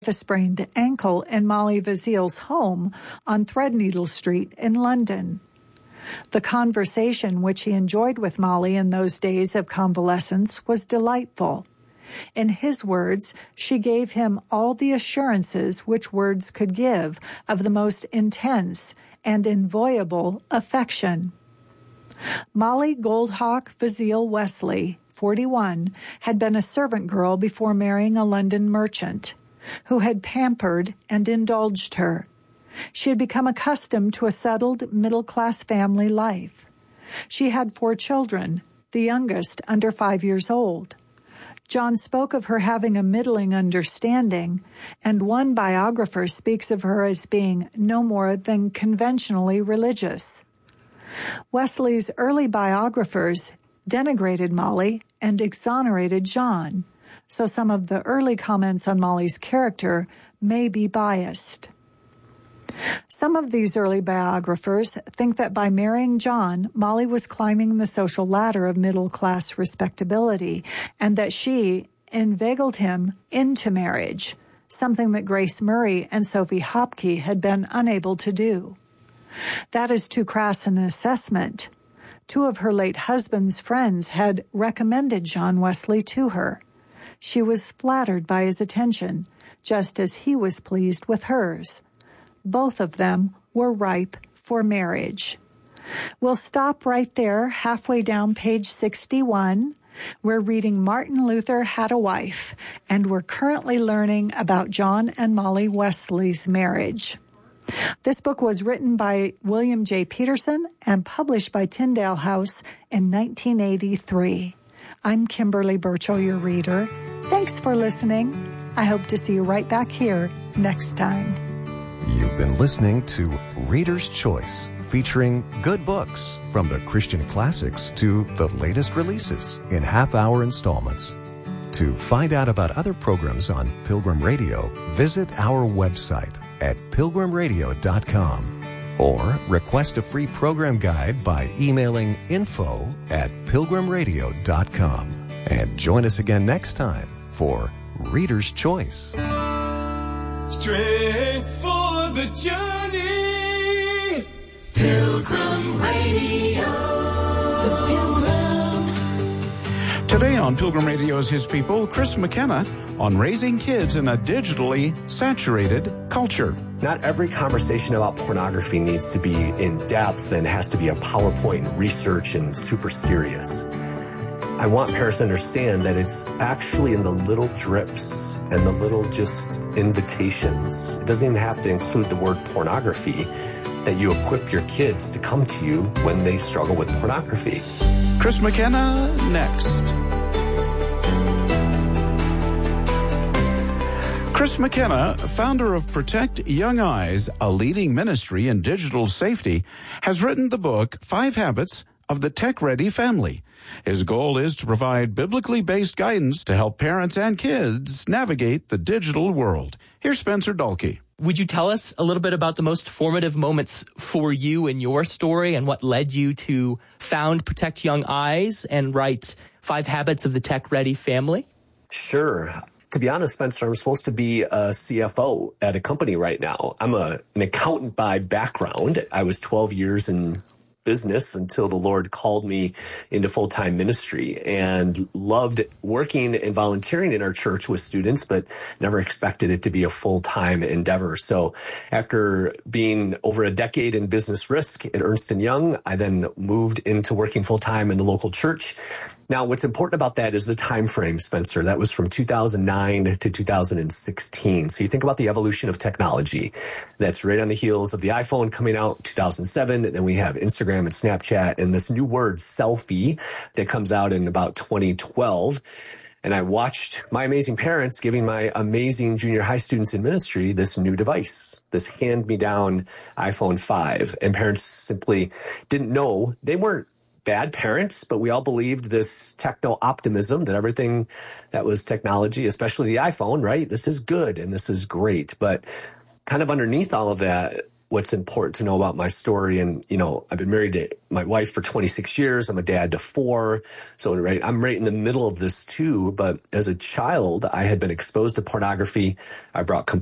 a sprained ankle in Molly Vazile's home on Threadneedle Street in London. The conversation which he enjoyed with Molly in those days of convalescence was delightful. In his words, she gave him all the assurances which words could give of the most intense and inviolable affection. Molly Goldhawk Vazile Wesley, 41, had been a servant girl before marrying a London merchant, who had pampered and indulged her. She had become accustomed to a settled middle-class family life. She had 4 children, the youngest under 5 years old. John spoke of her having a middling understanding, and one biographer speaks of her as being no more than conventionally religious. Wesley's early biographers denigrated Molly and exonerated John, so some of the early comments on Molly's character may be biased. Some of these early biographers think that by marrying John, Molly was climbing the social ladder of middle-class respectability, and that she inveigled him into marriage, something that Grace Murray and Sophie Hopke had been unable to do. That is too crass an assessment. 2 of her late husband's friends had recommended John Wesley to her. She was flattered by his attention, just as he was pleased with hers. Both of them were ripe for marriage. We'll stop right there, halfway down page 61. We're reading Martin Luther Had a Wife, and we're currently learning about John and Molly Wesley's marriage. This book was written by William J. Peterson and published by Tyndale House in 1983. I'm Kimberly Burchell, your reader. Thanks for listening. I hope to see you right back here next time. You've been listening to Reader's Choice, featuring good books from the Christian classics to the latest releases in half-hour installments. To find out about other programs on Pilgrim Radio, visit our website at pilgrimradio.com or request a free program guide by emailing info@pilgrimradio.com. And join us again next time for Reader's Choice. Strength for the journey. Pilgrim Radio. The Pilgrim. Today on Pilgrim Radio's His People, Chris McKenna on raising kids in a digitally saturated culture. Not every conversation about pornography needs to be in depth and has to be a PowerPoint research and super serious. I want parents to understand that it's actually in the little drips and the little just invitations. It doesn't even have to include the word pornography, that you equip your kids to come to you when they struggle with pornography. Chris McKenna next. Chris McKenna, founder of Protect Young Eyes, a leading ministry in digital safety, has written the book 5 Habits of the Tech-Ready Family. His goal is to provide biblically based guidance to help parents and kids navigate the digital world. Here's Spencer Dalkey. Would you tell us a little bit about the most formative moments for you in your story and what led you to found Protect Young Eyes and write 5 Habits of the Tech-Ready Family? Sure. To be honest, Spencer, I'm supposed to be a CFO at a company right now. I'm an accountant by background. I was 12 years in business until the Lord called me into full-time ministry, and loved working and volunteering in our church with students, but never expected it to be a full-time endeavor. So after being over a decade in business risk at Ernst & Young, I then moved into working full-time in the local church. Now, what's important about that is the time frame, Spencer. That was from 2009 to 2016. So you think about the evolution of technology. That's right on the heels of the iPhone coming out 2007. And then we have Instagram and Snapchat and this new word, selfie, that comes out in about 2012. And I watched my amazing parents giving my amazing junior high students in ministry this new device, this hand-me-down iPhone 5. And parents simply didn't know. They weren't bad parents, but we all believed this techno-optimism that everything that was technology, especially the iPhone, right? This is good and this is great. But kind of underneath all of that, what's important to know about my story. And, I've been married to my wife for 26 years. I'm a dad to 4. So I'm right in the middle of this too. But as a child, I had been exposed to pornography. I brought